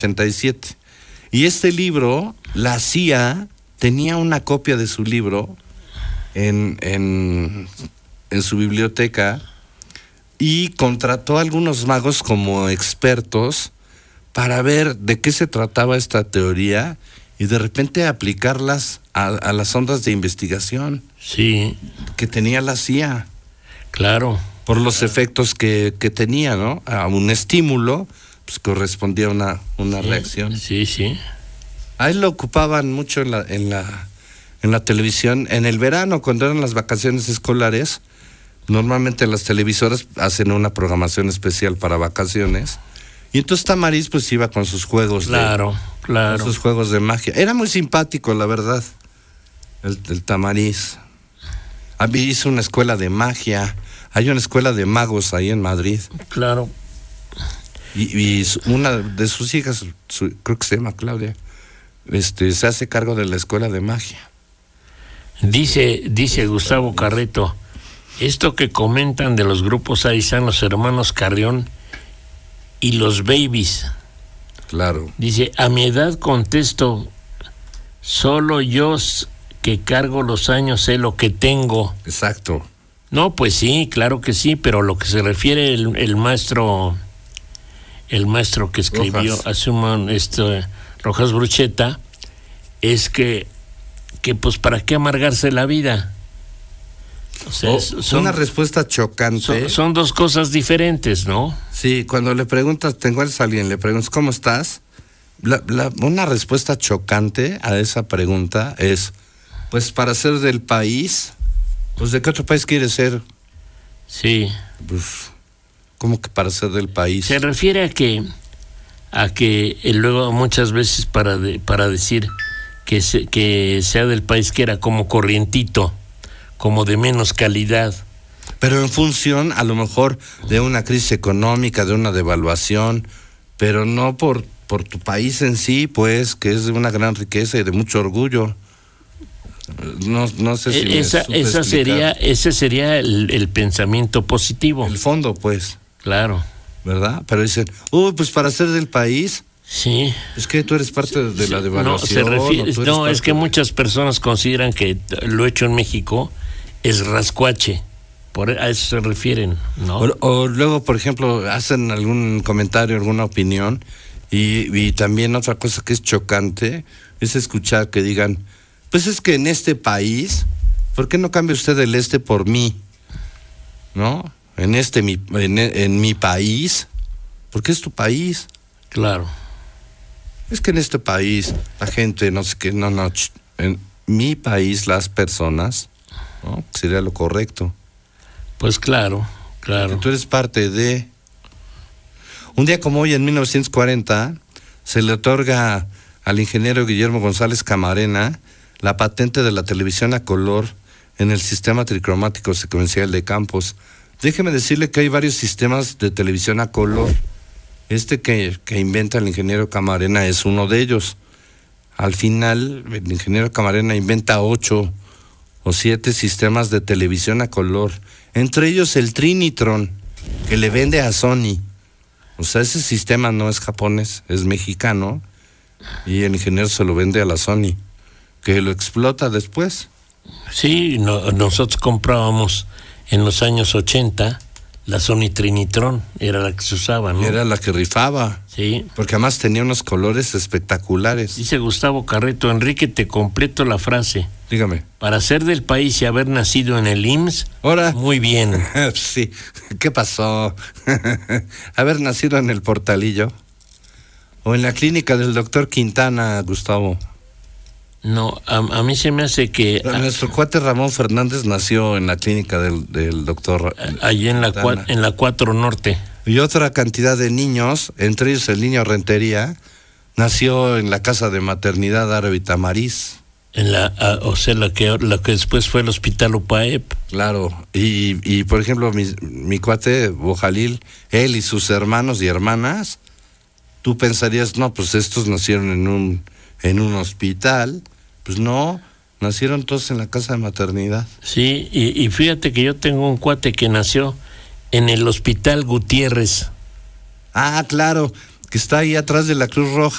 87. Y este libro, la CIA tenía una copia de su libro en su biblioteca y contrató a algunos magos como expertos para ver de qué se trataba esta teoría y de repente aplicarlas a las ondas de investigación. Sí. Que tenía la CIA. Claro. Por los efectos que tenía, ¿no? A un estímulo, pues correspondía una reacción. Sí, sí. Ahí lo ocupaban mucho en la televisión. En el verano, cuando eran las vacaciones escolares, normalmente las televisoras hacen una programación especial para vacaciones. Y entonces Tamariz pues iba con sus juegos claro. Con sus juegos de magia. Era muy simpático, la verdad, el Tamariz. Hizo una escuela de magia. Hay una escuela de magos ahí en Madrid. Claro. Y una de sus hijas, creo que se llama Claudia, se hace cargo de la escuela de magia. Dice Gustavo Carreto, esto que comentan de los grupos ahí están los hermanos Carrión y los Babies. Claro. Dice, a mi edad contesto, solo yo que cargo los años sé lo que tengo. Exacto. No, pues sí, claro que sí, pero lo que se refiere el maestro que escribió Rojas Brucheta, es que pues para qué amargarse la vida. O sea, una respuesta chocante. Son dos cosas diferentes, ¿no? Sí, cuando le preguntas, te encuentras a alguien, le preguntas, ¿cómo estás? Una respuesta chocante a esa pregunta es, pues para ser del país, pues ¿de qué otro país quieres ser? Sí. Pues, ¿cómo que para ser del país? Se refiere a que luego muchas veces para decir que sea del país que era como corrientito, como de menos calidad. Pero en función, a lo mejor, de una crisis económica, de una devaluación, pero no por tu país en sí, pues, que es de una gran riqueza y de mucho orgullo. No sé si ese sería el pensamiento positivo. El fondo, pues. Claro. ¿Verdad? Pero dicen, pues para ser del país. Sí. Es que tú eres parte de la devaluación. Es que muchas personas consideran que lo hecho en México es rascuache. A eso se refieren, ¿no? O luego, por ejemplo, hacen algún comentario, alguna opinión, y también otra cosa que es chocante es escuchar que digan, pues es que en este país, ¿por qué no cambia usted el por mí? ¿No? En mi país, porque es tu país. Claro. Es que en este país la gente no sé qué, en mi país las personas, ¿no? Sería lo correcto. Pues claro. Porque tú eres parte de... Un día como hoy, en 1940, se le otorga al ingeniero Guillermo González Camarena la patente de la televisión a color en el sistema tricromático secuencial de campos. Déjeme decirle que hay varios sistemas de televisión a color. Que inventa el ingeniero Camarena es uno de ellos. Al final, el ingeniero Camarena inventa 8 o 7 sistemas de televisión a color, entre ellos el Trinitron, que le vende a Sony. O sea, ese sistema no es japonés, es mexicano, y el ingeniero se lo vende a la Sony, que lo explota después. Sí, nosotros comprábamos en los años 80 la Sony Trinitron, era la que se usaba, ¿no? Era la que rifaba. Sí. Porque además tenía unos colores espectaculares. Dice Gustavo Carreto, Enrique, te completo la frase. Dígame. Para ser del país y haber nacido en el IMSS, ¿Ahora? Muy bien. Sí, ¿qué pasó? Haber nacido en el Portalillo. O en la clínica del doctor Quintana, Gustavo. No, a mí se me hace que... Nuestro cuate Ramón Fernández nació en la clínica del doctor... Allí en la 4 Norte. Y otra cantidad de niños, entre ellos el niño Rentería, nació en la casa de maternidad Árabe Tamariz. La que después fue el Hospital UPAEP. Claro, y por ejemplo, mi cuate Bojalil, él y sus hermanos y hermanas, tú pensarías, no, pues estos nacieron en un hospital. Pues no, nacieron todos en la casa de maternidad. Sí, y fíjate que yo tengo un cuate que nació en el Hospital Gutiérrez. Ah, claro, que está ahí atrás de la Cruz Roja.